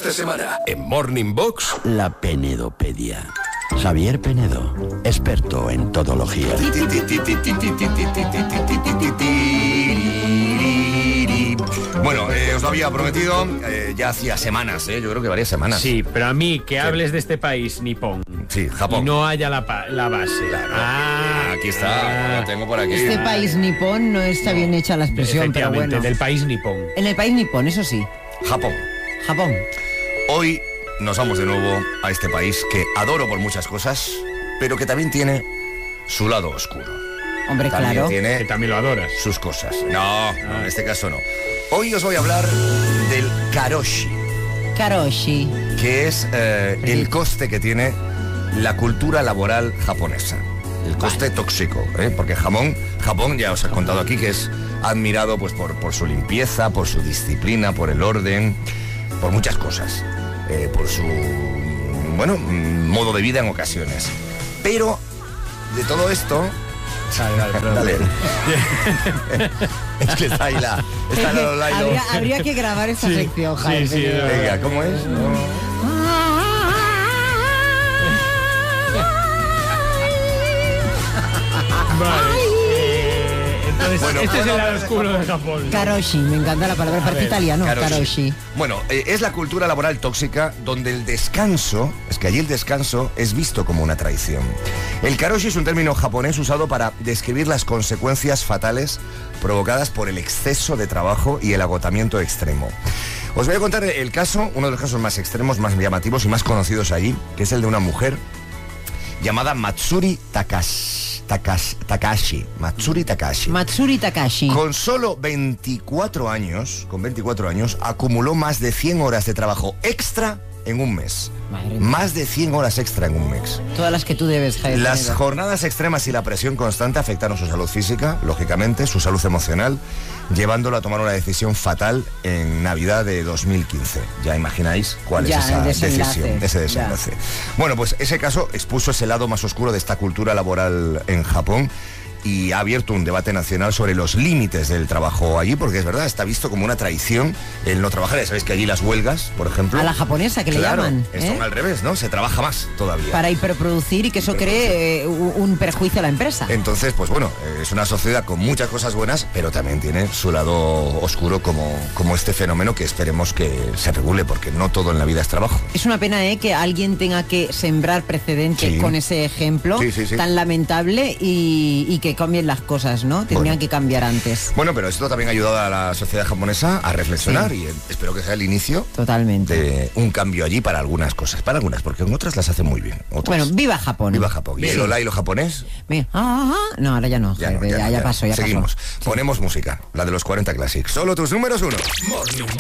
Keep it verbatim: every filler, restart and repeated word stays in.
Esta semana, en Morning Box, la penedopedia. Javier Penedo, experto en todología. Bueno, eh, os lo había prometido eh, ya hacía semanas, eh, yo creo que varias semanas. Sí, pero a mí que hables de este país nipón. Sí, Japón. Y no haya la, pa- la base. Claro. Ah, Aquí está, ah, lo tengo por aquí. Este país nipón no está bien hecha la expresión, pero efectivamente, bueno. del país nipón. En el país nipón, eso sí. Japón. Japón. Hoy nos vamos de nuevo a este país que adoro por muchas cosas, pero que también tiene su lado oscuro. Hombre, También claro. tiene Que también lo adoras. sus cosas. No, no, en este caso no. Hoy os voy a hablar del karoshi, Karoshi. que es eh, el coste que tiene la cultura laboral japonesa. El coste tóxico, ¿eh? Porque Japón, Japón, ya os he contado aquí, que es admirado pues, por, por su limpieza, por su disciplina, por el orden, por muchas cosas, eh, por su, bueno, modo de vida en ocasiones. Pero de todo esto... Dale, dale, perdón. Dale. Es que está ahí la... Está la Lolailo. habría, habría que grabar esta Sí, sección, Jaime. sí, sí, Penedo. Venga, ¿cómo es? Vale. eh, entonces, Bueno, este es puedo el lado hablar de oscuro de Japón. Japón. ¿no? Karoshi, me encanta la palabra, parece ver, italiano. Karoshi. Karoshi. Bueno, eh, es la cultura laboral tóxica donde el descanso, es que allí el descanso es visto como una traición. El karoshi es un término japonés usado para describir las consecuencias fatales provocadas por el exceso de trabajo y el agotamiento extremo. Os voy a contar el caso, uno de los casos más extremos, más llamativos y más conocidos allí, que es el de una mujer llamada Matsuri Takashi. Takashi, Takashi, Matsuri Takashi. Matsuri Takashi. Con solo veinticuatro años, con veinticuatro años, acumuló más de cien horas de trabajo extra en un mes. Madre mía. Más de cien horas extra en un mes. Todas las que tú debes, Jaime. Las Penedo. jornadas extremas y la presión constante afectaron su salud física, lógicamente, su salud emocional, llevándolo a tomar una decisión fatal en Navidad de dos mil quince. Ya imagináis cuál es Ya, esa el desenlace. decisión, ese Ya. desenlace. Bueno, pues ese caso expuso ese lado más oscuro de esta cultura laboral en Japón y ha abierto un debate nacional sobre los límites del trabajo allí, porque es verdad, está visto como una traición el no trabajar. Ya sabéis que allí las huelgas, por ejemplo... A la japonesa, que claro, le llaman. Son ¿eh? al revés, ¿no? Se trabaja más todavía. Para hiperproducir y que eso cree eh, un un perjuicio a la empresa. Entonces, pues bueno, eh, es una sociedad con muchas cosas buenas, pero también tiene su lado oscuro como, como este fenómeno que esperemos que se regule, porque no todo en la vida es trabajo. Es una pena ¿eh? que alguien tenga que sembrar precedente Sí. con ese ejemplo Sí, sí, sí. tan lamentable y, y que cambien las cosas, ¿no? Tendrían Bueno. que cambiar antes. Bueno, pero esto también ha ayudado a la sociedad japonesa a reflexionar Sí. y eh, espero que sea el inicio Totalmente. de un cambio allí para algunas cosas, para algunas, porque en otras las hacen muy bien. Otras. Bueno, viva Japón. Viva Japón. ¿Y el hola y lo japonés? Mira. Ah, ah, no, ahora ya no. Ya, no, Jaime, ya, ya, no, ya ya pasó, ya Seguimos. pasó. Ponemos música, la de los cuarenta Classic. Solo tus números uno. Morning